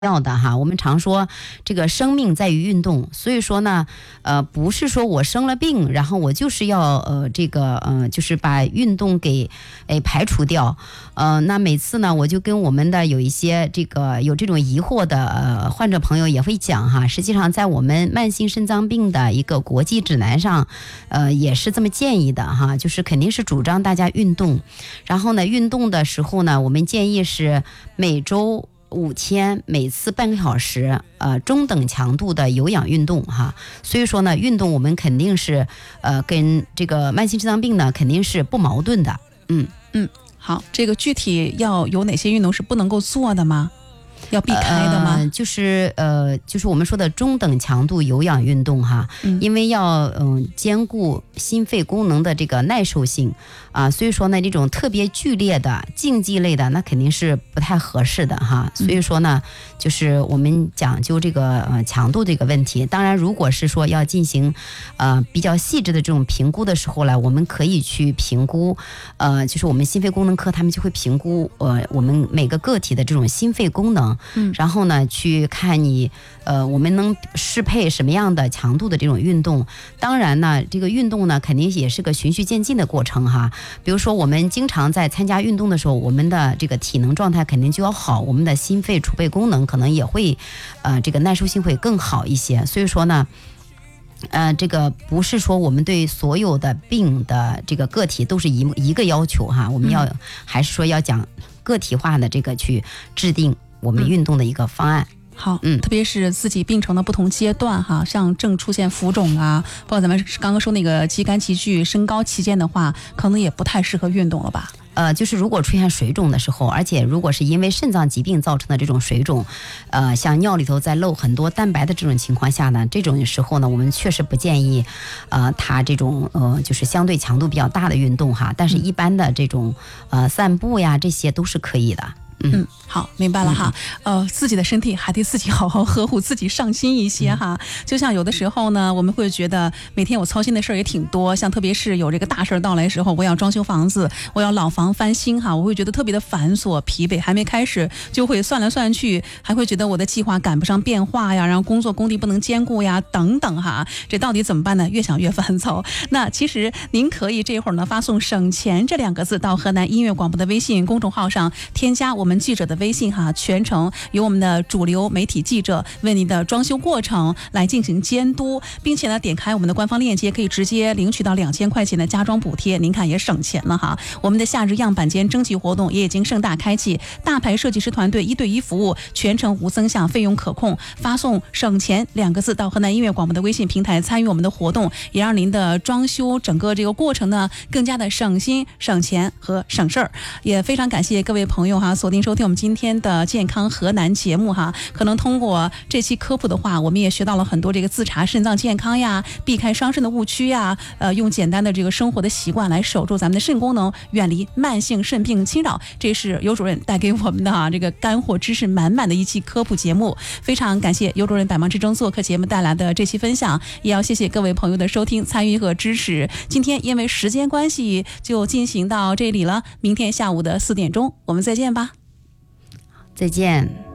要的哈，我们常说这个生命在于运动，所以说呢，不是说我生了病，然后我就是要就是把运动给排除掉，那每次呢，我就跟我们的有一些有这种疑惑的患者朋友也会讲哈，实际上在我们慢性肾脏病的一个国际指南上，也是这么建议的哈，就是肯定是主张大家运动，然后呢，运动的时候呢，我们建议是每周5天，每次半个小时，中等强度的有氧运动哈。所以说呢，运动我们肯定是跟这个慢性肾脏病呢肯定是不矛盾的。 好，这个具体要有哪些运动是不能够做的吗？要避开的吗？ 就是我们说的中等强度有氧运动哈，因为要兼顾心肺功能的这个耐受性啊，所以说呢，这种特别剧烈的竞技类的那肯定是不太合适的哈。所以说呢，就是我们讲究这个强度这个问题。当然，如果是说要进行比较细致的这种评估的时候呢，我们可以去评估就是我们心肺功能科他们就会评估我们每个个体的这种心肺功能。然后呢，去看你我们能适配什么样的强度的这种运动。当然呢，这个运动呢，肯定也是个循序渐进的过程哈。比如说，我们经常在参加运动的时候，我们的这个体能状态肯定就要好，我们的心肺储备功能可能也会这个耐受性会更好一些。所以说呢，这个不是说我们对所有的病的这个个体都是一个要求哈，我们还是说要讲个体化的这个去制定我们运动的一个方案。 好，特别是自己病程的不同阶段哈，像正出现浮肿啊，包括咱们刚刚说那个肌酐气聚升高期间的话，可能也不太适合运动了吧？ 就是如果出现水肿的时候，而且如果是因为肾脏疾病造成的这种水肿，像尿里头在漏很多蛋白的这种情况下呢，这种时候呢，我们确实不建议，它这种就是相对强度比较大的运动哈，但是一般的这种散步呀，这些都是可以的。 好，明白了哈。自己的身体还得自己好好呵护，自己上心一些哈。就像有的时候呢，我们会觉得每天我操心的事儿也挺多，像特别是有这个大事到来的时候，我要装修房子，我要老房翻新哈，我会觉得特别的繁琐疲惫，还没开始就会算来算去，还会觉得我的计划赶不上变化呀，然后工作工地不能兼顾呀，等等哈。这到底怎么办呢？越想越烦躁。那其实您可以这会儿呢发送省钱这2个字到河南音乐广播的微信公众号上，添加我们记者的微信哈，全程由我们的主流媒体记者为您的装修过程来进行监督，并且呢，点开我们的官方链接，可以直接领取到2000块钱的家装补贴，您看也省钱了哈。我们的夏日样板间征集活动也已经盛大开启，大牌设计师团队1对1服务，全程无增项，费用可控。发送省钱2个字到河南音乐广播的微信平台，参与我们的活动，也让您的装修整个这个过程呢更加的省心、省钱和省事儿。也非常感谢各位朋友哈，锁定收听我们今天的健康河南节目哈。可能通过这期科普的话，我们也学到了很多这个自查肾脏健康呀，避开伤肾的误区呀，用简单的这个生活的习惯来守住咱们的肾功能，远离慢性肾病侵扰。这是尤主任带给我们的这个干货知识满满的一期科普节目。非常感谢尤主任百忙之中做客节目带来的这期分享，也要谢谢各位朋友的收听、参与和支持。今天因为时间关系就进行到这里了，明天下午的4点钟我们再见吧。 再见。